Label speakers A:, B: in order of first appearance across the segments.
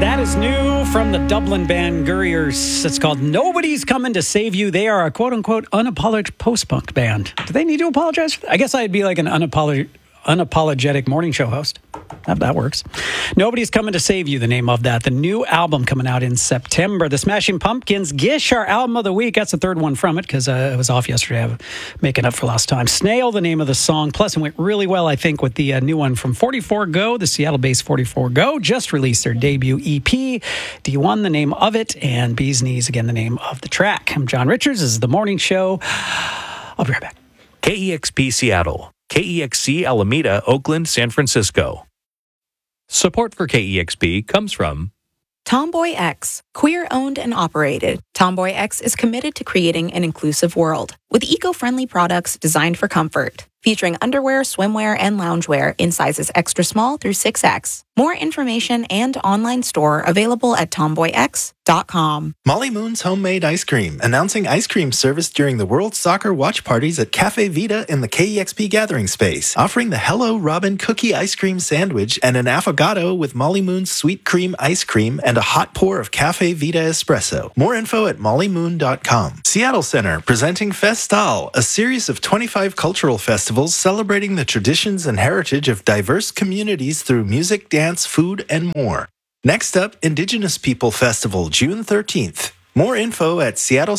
A: That is new from the Dublin band Gurriers. It's called Nobody's Coming to Save You. They are a quote-unquote unapologetic post-punk band. Do they need to apologize? I guess I'd be like an unapologetic morning show host. That works. Nobody's Coming to Save You, the name of that. The new album coming out in September. The Smashing Pumpkins, Gish, our album of the week. That's the third one from it because I was off yesterday. I'm making up for last time. Snail, the name of the song. Plus, it went really well, I think, with the new one from 44 Go, the Seattle-based 44 Go. Just released their debut EP. D1, the name of it. And Bee's Knees, again, the name of the track. I'm John Richards. This is The Morning Show. I'll be right back.
B: KEXP Seattle. KEXC Alameda, Oakland, San Francisco. Support for KEXP comes from
C: Tomboy X, queer owned and operated. Tomboy X is committed to creating an inclusive world with eco-friendly products designed for comfort, featuring underwear, swimwear, and loungewear in sizes extra small through 6X. More information and online store available at tomboyx.com.
D: Molly Moon's Homemade Ice Cream, announcing ice cream service during the World Soccer watch parties at Cafe Vita in the KEXP Gathering Space, offering the Hello Robin Cookie Ice Cream Sandwich and an affogato with Molly Moon's Sweet Cream Ice Cream and a hot pour of Cafe Vita Espresso. More info at mollymoon.com. Seattle Center, presenting Festal, a series of 25 cultural festivals celebrating the traditions and heritage of diverse communities through music, dance, food, and more. Next up, Indigenous People Festival, June 13th. More info at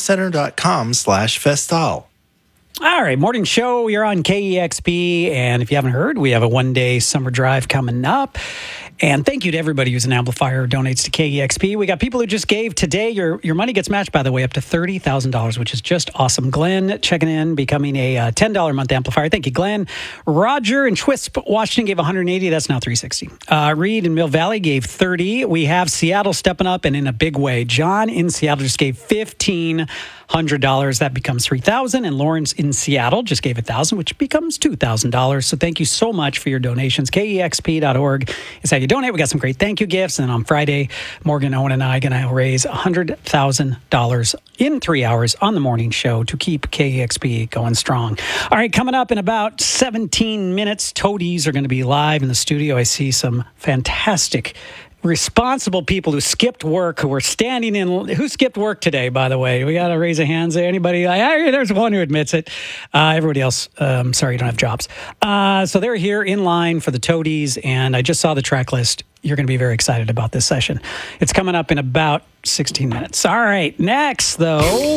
D: seattlecenter.com/festal.
A: All right, morning show. You're on KEXP. And if you haven't heard, we have a one-day summer drive coming up. And thank you to everybody who's an amplifier or donates to KEXP. We got people who just gave today. Your money gets matched, by the way, up to $30,000, which is just awesome. Glenn checking in, becoming a $10 a month amplifier. Thank you, Glenn. Roger in Twisp, Washington gave $180. That's now $360. Reed in Mill Valley gave $30. We have Seattle stepping up and in a big way. John in Seattle just gave $1,500. That becomes $3,000. And Lawrence in Seattle just gave $1,000, which becomes $2,000. So thank you so much for your donations. KEXP.org is how you donate. We got some great thank you gifts. And on Friday, Morgan, Owen, and I are going to raise $100,000 in 3 hours on the morning show to keep KEXP going strong. All right, coming up in about 17 minutes, Toadies are going to be live in the studio. I see some fantastic responsible people who skipped work, who were standing in. Who skipped work today, by the way? We got to raise a hands there. Anybody? There's one who admits it. Everybody else, sorry, you don't have jobs. So they're here in line for the Toadies, and I just saw the track list. You're going to be very excited about this session. It's coming up in about 16 minutes. All right, next, though.